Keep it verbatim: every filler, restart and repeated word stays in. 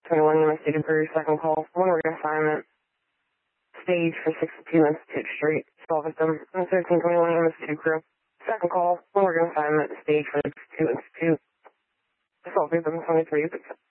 twenty-one U S State Brewery, second call. One organ assignment. Stage for sixty-two Institute Street. Assault victim. thirteen twenty-one U S State Crew. Second call. One organ assignment. Stage for sixty-two Institute. Assault victim twenty-three.